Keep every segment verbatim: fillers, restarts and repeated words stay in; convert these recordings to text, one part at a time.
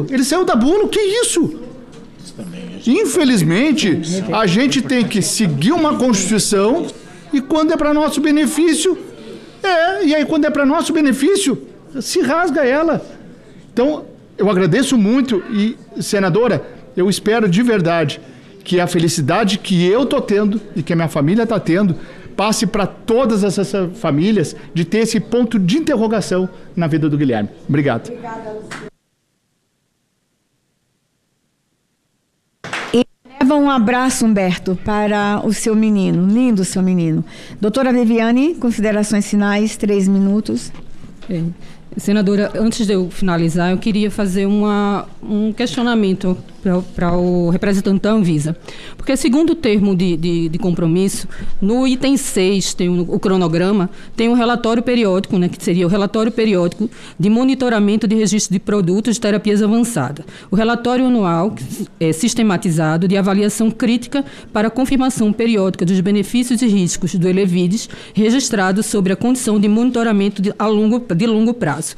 Ele saiu da bula, o que é isso? Infelizmente, a gente tem que seguir uma Constituição e quando é para nosso benefício, é, e aí quando é para nosso benefício, se rasga ela. Então, eu agradeço muito e, senadora, eu espero de verdade que a felicidade que eu tô tendo e que a minha família tá tendo passe para todas essas famílias de ter esse ponto de interrogação na vida do Guilherme. Obrigado. Leva um abraço, Humberto, para o seu menino, lindo seu menino. Doutora Viviane, considerações finais, três minutos. É. Senadora, antes de eu finalizar, eu queria fazer uma, um questionamento para o representante da Anvisa. Porque, segundo o termo de, de, de compromisso, no item seis, tem o, o cronograma, tem um relatório periódico, né, que seria o relatório periódico de monitoramento de registro de produtos de terapias avançadas. O relatório anual é sistematizado de avaliação crítica para confirmação periódica dos benefícios e riscos do Elevides registrados sobre a condição de monitoramento de, a longo, de longo prazo.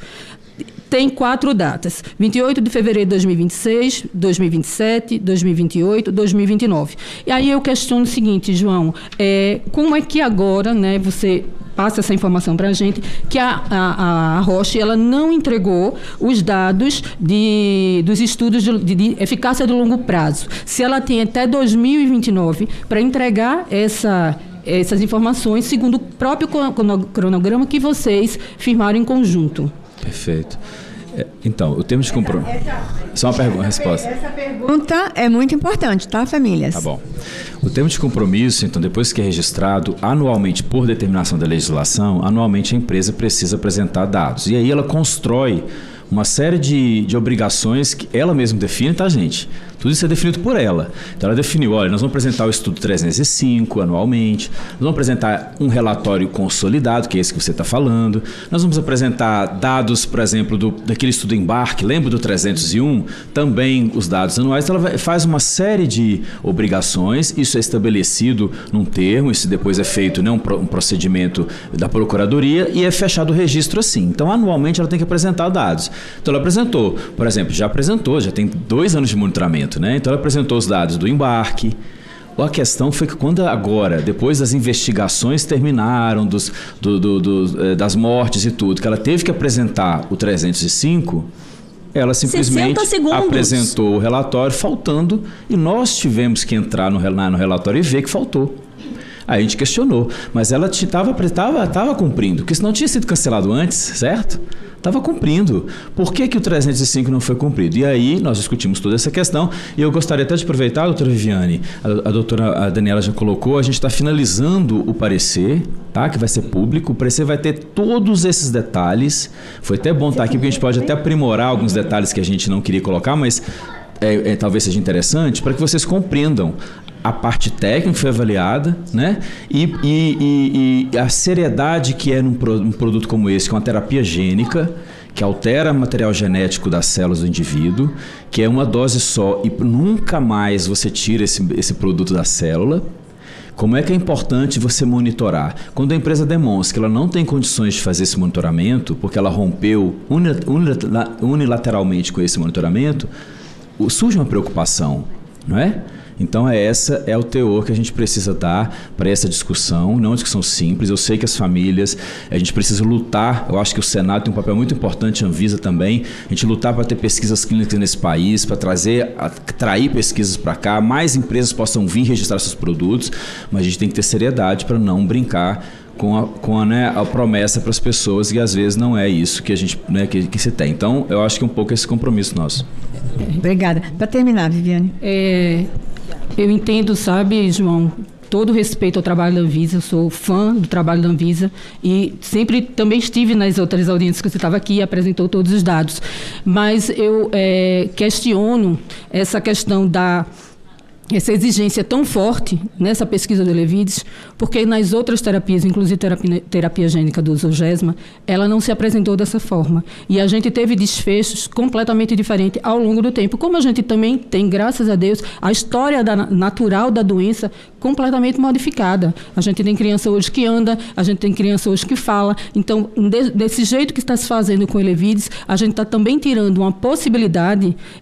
Tem quatro datas: vinte e oito de fevereiro de dois mil e vinte e seis, dois mil e vinte e sete, dois mil e vinte e oito, dois mil e vinte e nove. E aí eu questiono o seguinte, João, é, como é que agora, né, você passa essa informação para a gente, que a, a, a Roche ela não entregou os dados de, dos estudos de, de, de eficácia de longo prazo, se ela tem até dois mil e vinte e nove para entregar essa... essas informações, segundo o próprio cronograma que vocês firmaram em conjunto. Perfeito. É, então, o termo de compromisso... Só uma pergunta, resposta. Essa pergunta é muito importante, tá, famílias? Tá bom. O termo de compromisso, então, depois que é registrado, anualmente, por determinação da legislação, anualmente a empresa precisa apresentar dados. E aí ela constrói uma série de, de obrigações que ela mesma define, tá, gente? Tudo isso é definido por ela. Então, ela definiu, olha, nós vamos apresentar o estudo trezentos e cinco anualmente, nós vamos apresentar um relatório consolidado, que é esse que você está falando, nós vamos apresentar dados, por exemplo, do, daquele estudo embarque, lembra do trezentos e um? Também os dados anuais. Então, ela vai, faz uma série de obrigações, isso é estabelecido num termo, isso depois é feito, né, um, um procedimento da Procuradoria e é fechado o registro assim. Então, anualmente, ela tem que apresentar dados. Então, ela apresentou, por exemplo, já apresentou, já tem dois anos de monitoramento, né? Então, ela apresentou os dados do embarque. A questão foi que quando agora, depois das investigações terminaram, dos, do, do, do, das mortes e tudo, que ela teve que apresentar o trezentos e cinco, ela simplesmente apresentou o relatório faltando e nós tivemos que entrar no, no relatório e ver que faltou. Aí a gente questionou, mas ela estava cumprindo, porque senão tinha sido cancelado antes, certo? Estava cumprindo. Por que que o trezentos e cinco não foi cumprido? E aí nós discutimos toda essa questão e eu gostaria até de aproveitar, doutora Viviane, a, a doutora a Daniela já colocou, a gente está finalizando o parecer, tá? Que vai ser público, o parecer vai ter todos esses detalhes. Foi até bom estar aqui, porque a gente pode até aprimorar alguns detalhes que a gente não queria colocar, mas é, é, talvez seja interessante para que vocês compreendam a parte técnica foi avaliada, né? E, e, e, e a seriedade que é num, pro, num produto como esse, que é uma terapia gênica, que altera o material genético das células do indivíduo, que é uma dose só e nunca mais você tira esse, esse produto da célula. Como é que é importante você monitorar? Quando a empresa demonstra que ela não tem condições de fazer esse monitoramento, porque ela rompeu unilateralmente com esse monitoramento, surge uma preocupação, não é? Então, é essa é o teor que a gente precisa dar para essa discussão, não é uma discussão simples. Eu sei que as famílias, a gente precisa lutar, eu acho que o Senado tem um papel muito importante, a Anvisa também, a gente lutar para ter pesquisas clínicas nesse país, para trazer, atrair pesquisas para cá, mais empresas possam vir registrar seus produtos, mas a gente tem que ter seriedade para não brincar com a, com a, né, a promessa para as pessoas, e às vezes não é isso que a gente, né, que, que se tem. Então, eu acho que é um pouco esse compromisso nosso. Obrigada. Para terminar, Viviane. É... Eu entendo, sabe, João, todo respeito ao trabalho da Anvisa, eu sou fã do trabalho da Anvisa e sempre também estive nas outras audiências que você estava aqui e apresentou todos os dados. Mas eu é, questiono essa questão da... essa exigência tão forte nessa pesquisa do Elevides, porque nas outras terapias, inclusive terapia, terapia gênica do Zolgensma, ela não se apresentou dessa forma. E a gente teve desfechos completamente diferentes ao longo do tempo. Como a gente também tem, graças a Deus, a história da, natural da doença completamente modificada. A gente tem criança hoje que anda, a gente tem criança hoje que fala. Então, de, desse jeito que está se fazendo com o Elevides, a gente está também tirando uma possibilidade